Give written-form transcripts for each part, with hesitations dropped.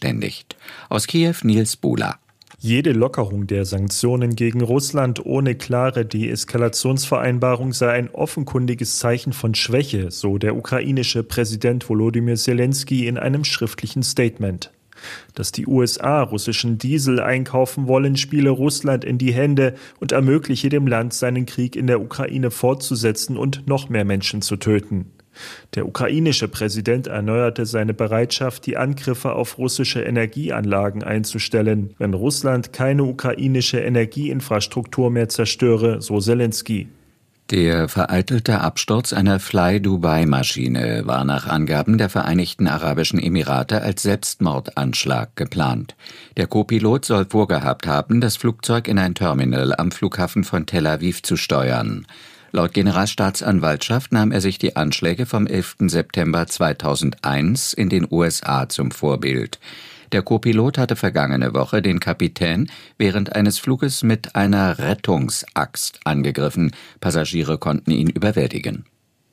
verständigt. Aus Kiew Nils Buhler. Jede Lockerung der Sanktionen gegen Russland ohne klare Deeskalationsvereinbarung sei ein offenkundiges Zeichen von Schwäche, so der ukrainische Präsident Volodymyr Zelensky in einem schriftlichen Statement. Dass die USA russischen Diesel einkaufen wollen, spiele Russland in die Hände und ermögliche dem Land, seinen Krieg in der Ukraine fortzusetzen und noch mehr Menschen zu töten. Der ukrainische Präsident erneuerte seine Bereitschaft, die Angriffe auf russische Energieanlagen einzustellen, wenn Russland keine ukrainische Energieinfrastruktur mehr zerstöre, so Zelensky. Der vereitelte Absturz einer Fly-Dubai-Maschine war nach Angaben der Vereinigten Arabischen Emirate als Selbstmordanschlag geplant. Der Co-Pilot soll vorgehabt haben, das Flugzeug in ein Terminal am Flughafen von Tel Aviv zu steuern. Laut Generalstaatsanwaltschaft nahm er sich die Anschläge vom 11. September 2001 in den USA zum Vorbild. Der Co-Pilot hatte vergangene Woche den Kapitän während eines Fluges mit einer Rettungsaxt angegriffen. Passagiere konnten ihn überwältigen.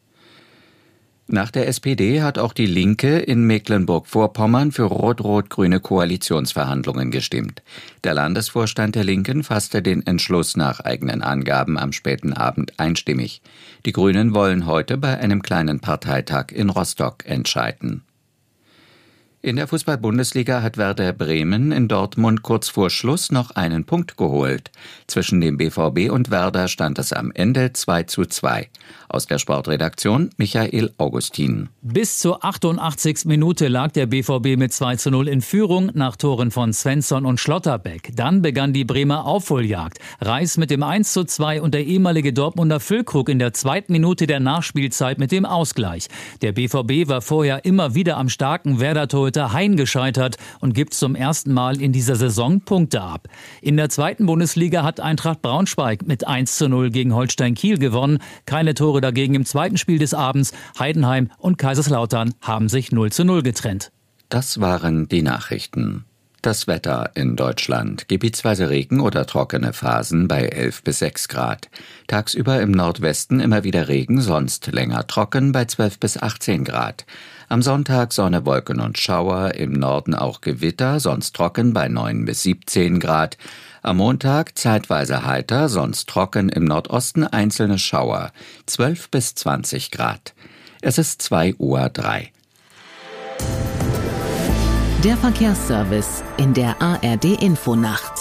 Nach der SPD hat auch die Linke in Mecklenburg-Vorpommern für rot-rot-grüne Koalitionsverhandlungen gestimmt. Der Landesvorstand der Linken fasste den Entschluss nach eigenen Angaben am späten Abend einstimmig. Die Grünen wollen heute bei einem kleinen Parteitag in Rostock entscheiden. In der Fußball-Bundesliga hat Werder Bremen in Dortmund kurz vor Schluss noch einen Punkt geholt. Zwischen dem BVB und Werder stand es am Ende 2:2. Aus der Sportredaktion Michael Augustin. Bis zur 88. Minute lag der BVB mit 2:0 in Führung nach Toren von Svensson und Schlotterbeck. Dann begann die Bremer Aufholjagd. Reis mit dem 1:2 und der ehemalige Dortmunder Füllkrug in der 2. Minute der Nachspielzeit mit dem Ausgleich. Der BVB war vorher immer wieder am starken Werder-Torhüter Hein gescheitert und gibt zum ersten Mal in dieser Saison Punkte ab. In der 2. Bundesliga hat Eintracht Braunschweig mit 1:0 gegen Holstein Kiel gewonnen. Keine Tore dagegen im zweiten Spiel des Abends. Heidenheim und Kaiserslautern haben sich 0:0 getrennt. Das waren die Nachrichten. Das Wetter in Deutschland. Gebietsweise Regen oder trockene Phasen bei 11 bis 6 Grad. Tagsüber im Nordwesten immer wieder Regen, sonst länger trocken bei 12 bis 18 Grad. Am Sonntag Sonne, Wolken und Schauer, im Norden auch Gewitter, sonst trocken bei 9 bis 17 Grad. Am Montag zeitweise heiter, sonst trocken, im Nordosten einzelne Schauer, 12 bis 20 Grad. Es ist 2:03 Uhr. Der Verkehrsservice in der ARD-Infonacht.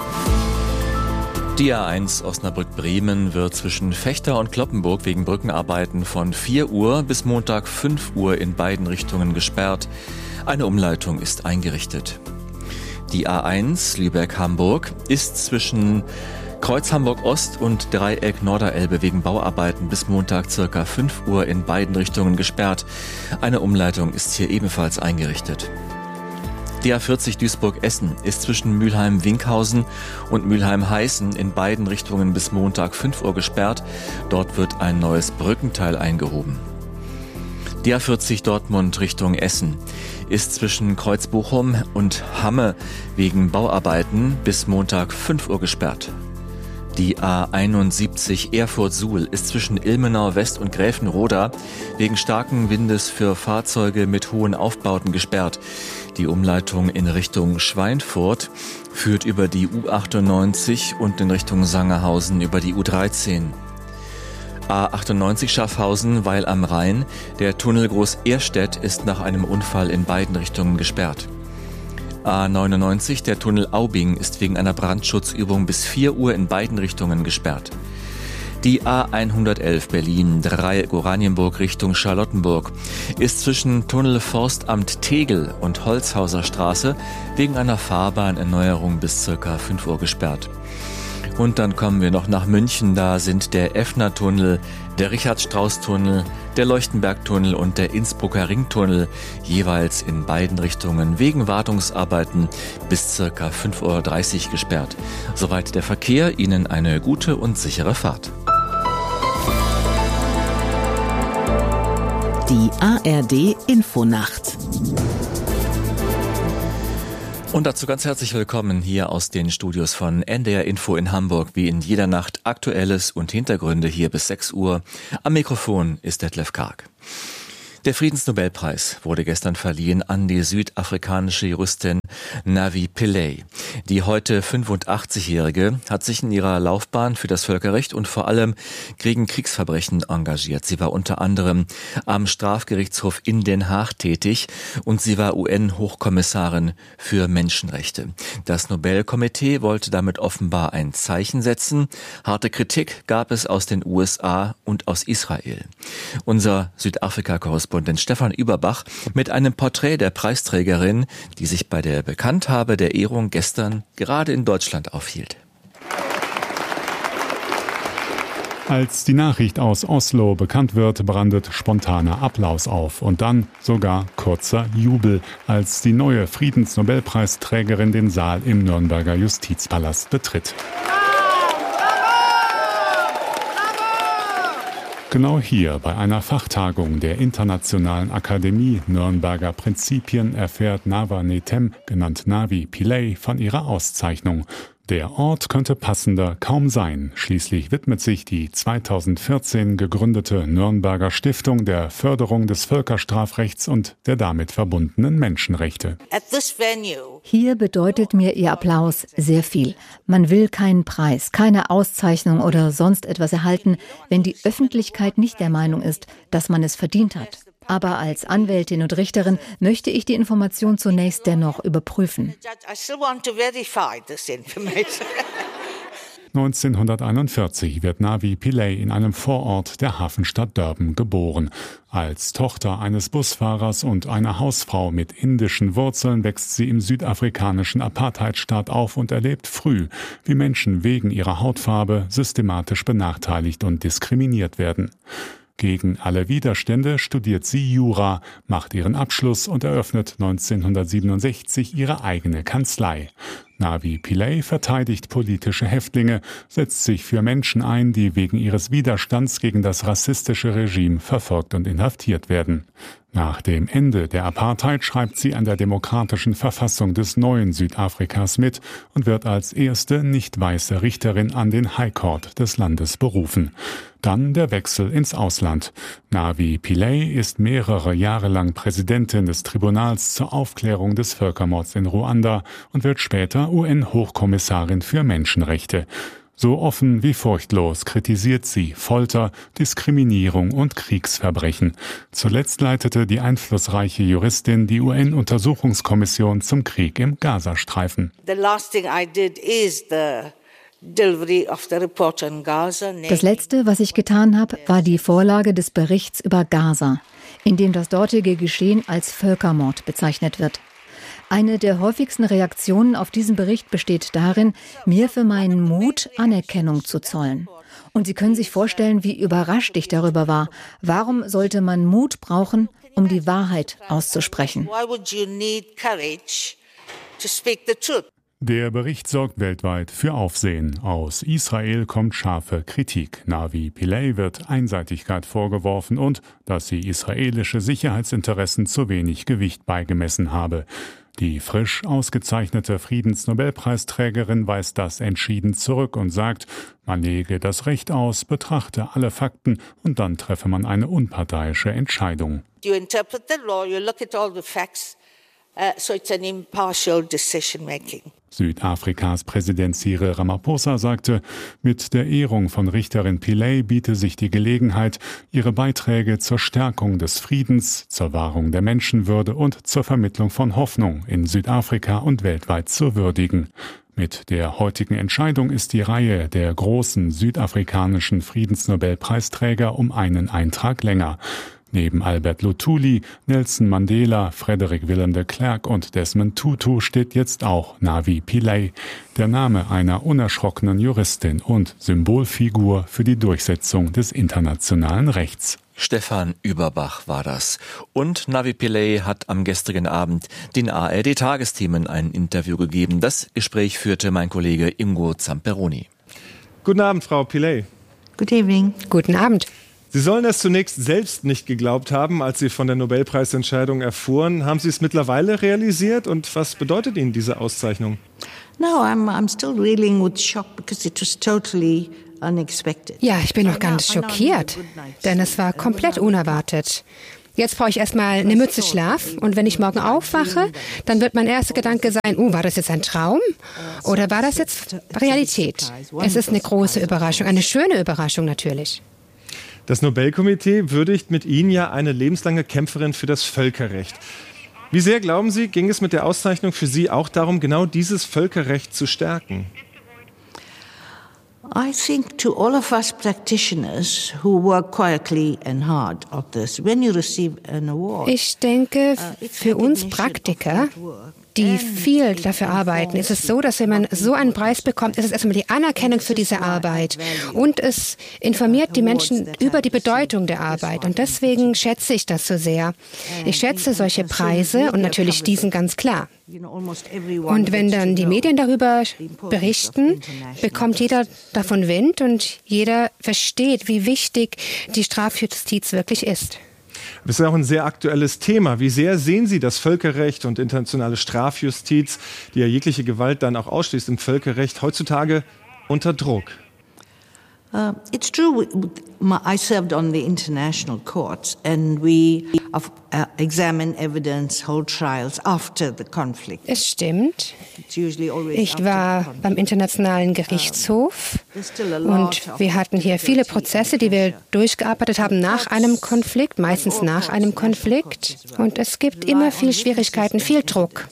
Die A1 Osnabrück-Bremen wird zwischen Vechta und Cloppenburg wegen Brückenarbeiten von 4 Uhr bis Montag 5 Uhr in beiden Richtungen gesperrt. Eine Umleitung ist eingerichtet. Die A1 Lübeck-Hamburg ist zwischen Kreuz Hamburg-Ost und Dreieck Norderelbe wegen Bauarbeiten bis Montag ca. 5 Uhr in beiden Richtungen gesperrt. Eine Umleitung ist hier ebenfalls eingerichtet. Die A40 Duisburg-Essen ist zwischen Mülheim-Winkhausen und Mülheim-Heißen in beiden Richtungen bis Montag 5 Uhr gesperrt. Dort wird ein neues Brückenteil eingehoben. Die A40 Dortmund Richtung Essen ist zwischen Kreuz-Bochum und Hamme wegen Bauarbeiten bis Montag 5 Uhr gesperrt. Die A71 Erfurt-Suhl ist zwischen Ilmenau West und Gräfenroda wegen starken Windes für Fahrzeuge mit hohen Aufbauten gesperrt. Die Umleitung in Richtung Schweinfurt führt über die U98 und in Richtung Sangerhausen über die U13. A98 Schaffhausen, Weil am Rhein. Der Tunnel Groß-Ehrstedt ist nach einem Unfall in beiden Richtungen gesperrt. A99, der Tunnel Aubing, ist wegen einer Brandschutzübung bis 4 Uhr in beiden Richtungen gesperrt. Die A111 Berlin, Dreieck Oranienburg Richtung Charlottenburg, ist zwischen Tunnel Forstamt Tegel und Holzhauser Straße wegen einer Fahrbahnerneuerung bis ca. 5 Uhr gesperrt. Und dann kommen wir noch nach München, da sind der Effner-Tunnel, der Richard-Strauss-Tunnel, der Leuchtenberg-Tunnel und der Innsbrucker Ringtunnel jeweils in beiden Richtungen wegen Wartungsarbeiten bis ca. 5:30 Uhr gesperrt. Soweit der Verkehr, Ihnen eine gute und sichere Fahrt. Die ARD-Infonacht. Und dazu ganz herzlich willkommen hier aus den Studios von NDR Info in Hamburg, wie in jeder Nacht Aktuelles und Hintergründe hier bis 6 Uhr. Am Mikrofon ist Detlef Karg. Der Friedensnobelpreis wurde gestern verliehen an die südafrikanische Juristin Navi Pillay. Die heute 85-Jährige hat sich in ihrer Laufbahn für das Völkerrecht und vor allem gegen Kriegsverbrechen engagiert. Sie war unter anderem am Strafgerichtshof in Den Haag tätig und sie war UN-Hochkommissarin für Menschenrechte. Das Nobelkomitee wollte damit offenbar ein Zeichen setzen. Harte Kritik gab es aus den USA und aus Israel. Unser Südafrika-Korrespondent Stefan Überbach mit einem Porträt der Preisträgerin, die sich bei der Bekannthabe der Ehrung gestern gerade in Deutschland aufhielt. Als die Nachricht aus Oslo bekannt wird, brandet spontaner Applaus auf und dann sogar kurzer Jubel, als die neue Friedensnobelpreisträgerin den Saal im Nürnberger Justizpalast betritt. Genau hier bei einer Fachtagung der Internationalen Akademie Nürnberger Prinzipien erfährt Nawa Netem, genannt Navi Pillay, von ihrer Auszeichnung. Der Ort könnte passender kaum sein. Schließlich widmet sich die 2014 gegründete Nürnberger Stiftung der Förderung des Völkerstrafrechts und der damit verbundenen Menschenrechte. Hier bedeutet mir Ihr Applaus sehr viel. Man will keinen Preis, keine Auszeichnung oder sonst etwas erhalten, wenn die Öffentlichkeit nicht der Meinung ist, dass man es verdient hat. Aber als Anwältin und Richterin möchte ich die Information zunächst dennoch überprüfen. 1941 wird Navi Pillay in einem Vorort der Hafenstadt Durban geboren. Als Tochter eines Busfahrers und einer Hausfrau mit indischen Wurzeln wächst sie im südafrikanischen Apartheidstaat auf und erlebt früh, wie Menschen wegen ihrer Hautfarbe systematisch benachteiligt und diskriminiert werden. Gegen alle Widerstände studiert sie Jura, macht ihren Abschluss und eröffnet 1967 ihre eigene Kanzlei. Navi Pillay verteidigt politische Häftlinge, setzt sich für Menschen ein, die wegen ihres Widerstands gegen das rassistische Regime verfolgt und inhaftiert werden. Nach dem Ende der Apartheid schreibt sie an der demokratischen Verfassung des neuen Südafrikas mit und wird als erste nicht weiße Richterin an den High Court des Landes berufen. Dann der Wechsel ins Ausland. Navi Pillay ist mehrere Jahre lang Präsidentin des Tribunals zur Aufklärung des Völkermords in Ruanda und wird später UN-Hochkommissarin für Menschenrechte. So offen wie furchtlos kritisiert sie Folter, Diskriminierung und Kriegsverbrechen. Zuletzt leitete die einflussreiche Juristin die UN-Untersuchungskommission zum Krieg im Gazastreifen. Das Letzte, was ich getan habe, war die Vorlage des Berichts über Gaza, in dem das dortige Geschehen als Völkermord bezeichnet wird. Eine der häufigsten Reaktionen auf diesen Bericht besteht darin, mir für meinen Mut Anerkennung zu zollen. Und Sie können sich vorstellen, wie überrascht ich darüber war. Warum sollte man Mut brauchen, um die Wahrheit auszusprechen? Der Bericht sorgt weltweit für Aufsehen. Aus Israel kommt scharfe Kritik. Navi Pillay wird Einseitigkeit vorgeworfen und, dass sie israelische Sicherheitsinteressen zu wenig Gewicht beigemessen habe. Die frisch ausgezeichnete Friedensnobelpreisträgerin weist das entschieden zurück und sagt, man lege das Recht aus, betrachte alle Fakten und dann treffe man eine unparteiische Entscheidung. You interpret the law, you look at all the facts, so it's an impartial decision making. Südafrikas Präsident Cyril Ramaphosa sagte, mit der Ehrung von Richterin Pillay biete sich die Gelegenheit, ihre Beiträge zur Stärkung des Friedens, zur Wahrung der Menschenwürde und zur Vermittlung von Hoffnung in Südafrika und weltweit zu würdigen. Mit der heutigen Entscheidung ist die Reihe der großen südafrikanischen Friedensnobelpreisträger um einen Eintrag länger. Neben Albert Luthuli, Nelson Mandela, Frederick Willem de Klerk und Desmond Tutu steht jetzt auch Navi Pillay, der Name einer unerschrockenen Juristin und Symbolfigur für die Durchsetzung des internationalen Rechts. Stefan Überbach war das. Und Navi Pillay hat am gestrigen Abend den ARD-Tagesthemen ein Interview gegeben. Das Gespräch führte mein Kollege Ingo Zamperoni. Guten Abend, Frau Pillay. Good evening. Guten Abend. Sie sollen es zunächst selbst nicht geglaubt haben, als Sie von der Nobelpreisentscheidung erfuhren. Haben Sie es mittlerweile realisiert und was bedeutet Ihnen diese Auszeichnung? No, I'm still reeling with shock because it was totally unexpected. Ja, ich bin noch ganz schockiert, denn es war komplett unerwartet. Jetzt brauche ich erstmal eine Mütze Schlaf und wenn ich morgen aufwache, dann wird mein erster Gedanke sein, war das jetzt ein Traum oder war das jetzt Realität? Es ist eine große Überraschung, eine schöne Überraschung natürlich. Das Nobelkomitee würdigt mit Ihnen ja eine lebenslange Kämpferin für das Völkerrecht. Wie sehr, glauben Sie, ging es mit der Auszeichnung für Sie auch darum, genau dieses Völkerrecht zu stärken? I think to all of us practitioners who work quietly and hard at this, when you receive an award, ich denke, für uns Praktiker, die viel dafür arbeiten, ist es so, dass wenn man so einen Preis bekommt, ist es erstmal die Anerkennung für diese Arbeit und es informiert die Menschen über die Bedeutung der Arbeit und deswegen schätze ich das so sehr. Ich schätze solche Preise und natürlich diesen ganz klar. Und wenn dann die Medien darüber berichten, bekommt jeder davon Wind und jeder versteht, wie wichtig die Strafjustiz wirklich ist. Das ist auch ein sehr aktuelles Thema. Wie sehr sehen Sie das Völkerrecht und internationale Strafjustiz, die ja jegliche Gewalt dann auch ausschließt im Völkerrecht, heutzutage unter Druck? It's true. I served on the international courts, and we examine evidence, hold trials after the conflict. Es stimmt. Ich war beim Internationalen Gerichtshof und wir hatten hier viele Prozesse, die wir durchgearbeitet haben nach einem Konflikt, meistens nach einem Konflikt. Und es gibt immer viel Schwierigkeiten, viel Druck.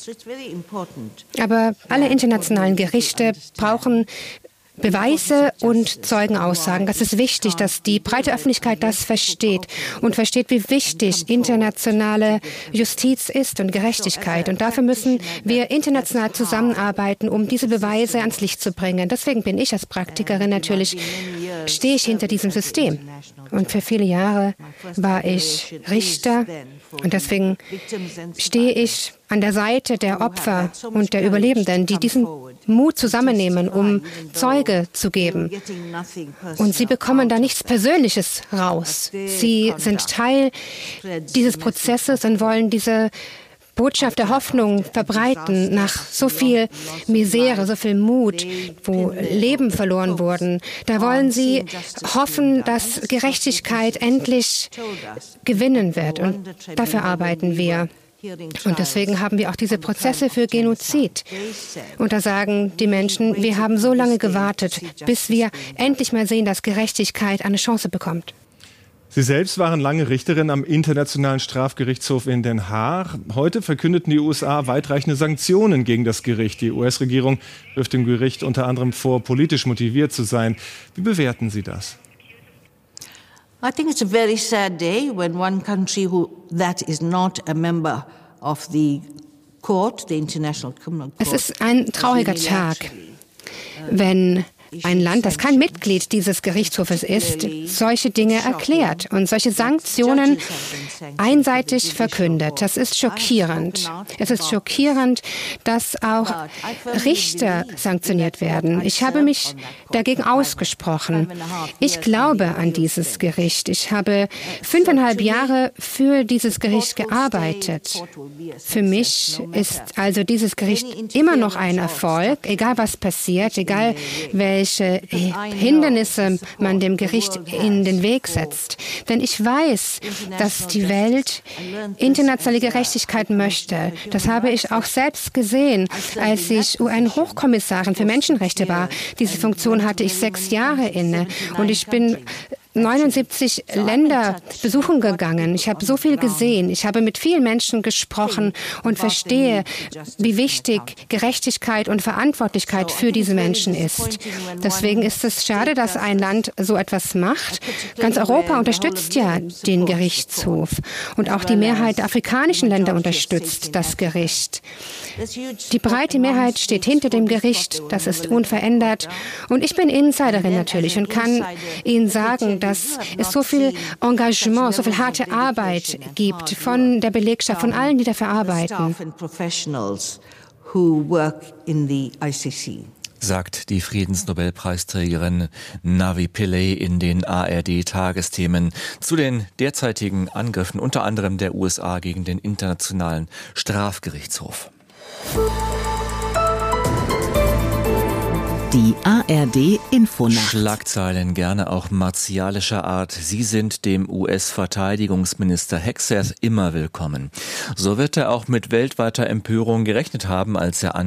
Aber alle internationalen Gerichte brauchen Beweise und Zeugenaussagen. Das ist wichtig, dass die breite Öffentlichkeit das versteht und versteht, wie wichtig internationale Justiz ist und Gerechtigkeit. Und dafür müssen wir international zusammenarbeiten, um diese Beweise ans Licht zu bringen. Deswegen bin ich als Praktikerin natürlich, stehe ich hinter diesem System. Und für viele Jahre war ich Richter und deswegen stehe ich an der Seite der Opfer und der Überlebenden, die diesen Mut zusammennehmen, um Zeuge zu geben. Und sie bekommen da nichts Persönliches raus. Sie sind Teil dieses Prozesses und wollen diese Botschaft der Hoffnung verbreiten nach so viel Misere, so viel Mut, wo Leben verloren wurden. Da wollen sie hoffen, dass Gerechtigkeit endlich gewinnen wird. Und dafür arbeiten wir. Und deswegen haben wir auch diese Prozesse für Genozid. Und da sagen die Menschen, wir haben so lange gewartet, bis wir endlich mal sehen, dass Gerechtigkeit eine Chance bekommt. Sie selbst waren lange Richterin am Internationalen Strafgerichtshof in Den Haag. Heute verkündeten die USA weitreichende Sanktionen gegen das Gericht. Die US-Regierung wirft dem Gericht unter anderem vor, politisch motiviert zu sein. Wie bewerten Sie das? I think it's a very sad day when one country that is not a member of the court, the International Criminal Court. Es ist ein trauriger Tag, wenn ein Land, das kein Mitglied dieses Gerichtshofes ist, solche Dinge erklärt und solche Sanktionen einseitig verkündet. Das ist schockierend. Es ist schockierend, dass auch Richter sanktioniert werden. Ich habe mich dagegen ausgesprochen. Ich glaube an dieses Gericht. Ich habe 5,5 Jahre für dieses Gericht gearbeitet. Für mich ist also dieses Gericht immer noch ein Erfolg, egal was passiert, egal welche Hindernisse man dem Gericht in den Weg setzt. Denn ich weiß, dass die Welt internationale Gerechtigkeit möchte. Das habe ich auch selbst gesehen, als ich UN-Hochkommissarin für Menschenrechte war. Diese Funktion hatte ich 6 Jahre inne und ich bin 79 Länder besuchen gegangen. Ich habe so viel gesehen. Ich habe mit vielen Menschen gesprochen und verstehe, wie wichtig Gerechtigkeit und Verantwortlichkeit für diese Menschen ist. Deswegen ist es schade, dass ein Land so etwas macht. Ganz Europa unterstützt ja den Gerichtshof und auch die Mehrheit der afrikanischen Länder unterstützt das Gericht. Die breite Mehrheit steht hinter dem Gericht. Das ist unverändert. Und ich bin Insiderin natürlich und kann Ihnen sagen, dass es so viel Engagement, so viel harte Arbeit gibt von der Belegschaft, von allen, die dafür arbeiten. Sagt die Friedensnobelpreisträgerin Navi Pillay in den ARD-Tagesthemen zu den derzeitigen Angriffen, unter anderem der USA gegen den Internationalen Strafgerichtshof. Die ARD Infonacht. Schlagzeilen gerne auch martialischer Art. Sie sind dem US-Verteidigungsminister Hegseth immer willkommen. So wird er auch mit weltweiter Empörung gerechnet haben, als er